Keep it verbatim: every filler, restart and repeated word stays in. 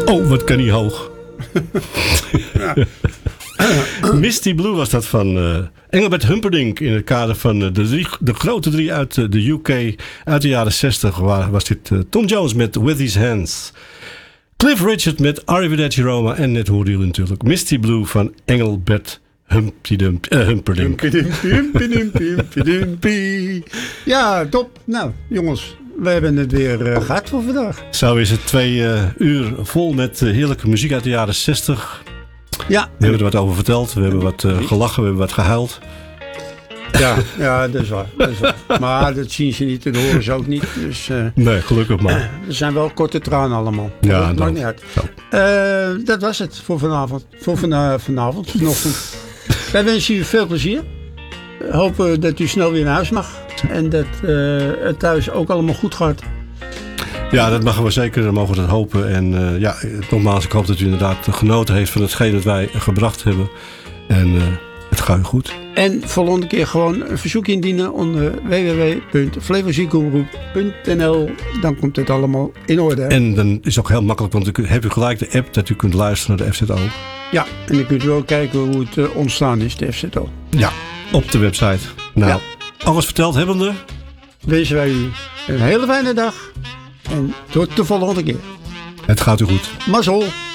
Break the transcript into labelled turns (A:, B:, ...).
A: Oh, wat kan hij hoog. Ja. Misty Blue was dat van uh, Engelbert Humperdinck in het kader van uh, de, drie, de grote drie uit uh, de U K uit de jaren zestig. Waar was dit uh, Tom Jones met With His Hands. Cliff Richard met Arrivederci Roma. En net hoorde jullie natuurlijk Misty Blue van Engelbert Humperdinck. Uh, Humperdinck.
B: Ja, top. Nou, jongens. We hebben het weer uh, gehad voor vandaag.
A: Zo is het twee uh, uur vol met uh, heerlijke muziek uit de jaren zestig.
B: Ja.
A: We hebben er wat over verteld. We hebben wat uh, gelachen. We hebben wat gehuild.
B: Ja, ja, dat is waar. Dat is waar. Maar dat zien ze niet en dat horen ze ook niet. Dus, uh,
A: nee, gelukkig maar.
B: Er zijn wel korte tranen allemaal.
A: Ja,
B: dat maakt niet uit. Uh, dat was het voor vanavond. Voor vana- vanavond, vanochtend. Wij wensen u veel plezier. Hopen dat u snel weer naar huis mag. En dat uh, het thuis ook allemaal goed gaat.
A: Ja, dat mogen we zeker. Dan mogen we dat hopen. En uh, ja, nogmaals, ik hoop dat u inderdaad genoten heeft van hetgeen dat wij gebracht hebben. En uh, het gaat u goed.
B: En volgende keer gewoon een verzoek indienen onder w w w punt flevoziekgroep punt n l. Dan komt het allemaal in orde.
A: En dan is het ook heel makkelijk, want dan heb u gelijk de app dat u kunt luisteren naar de F Z O.
B: Ja, en dan kunt u ook kijken hoe het uh, ontstaan is, de F Z O.
A: Ja, op de website. Nou, ja. Alles verteld hebbende.
B: Wensen wij u een hele fijne dag. En tot de volgende keer.
A: Het gaat u goed.
B: Mazzel.